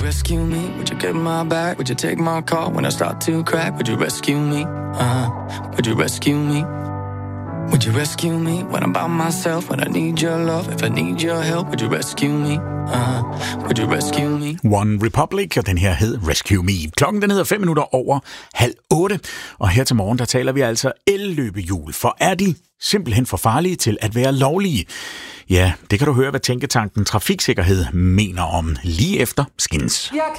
rescue me? Would you get my back? Would you take my call when I start to crack? Would you rescue me? Would you rescue me? Would you rescue me when I'm by myself? When I need your love, if I need your help, would you rescue me? Would you rescue me? One Republic, og den her hed Rescue Me. Klokken den hedder 7:05, og her til morgen, der taler vi altså elløbehjul, for er de simpelthen for farlige til at være lovlige? Ja, det kan du høre, hvad Tænketanken Trafiksikkerhed mener om lige efter Skins. Jeg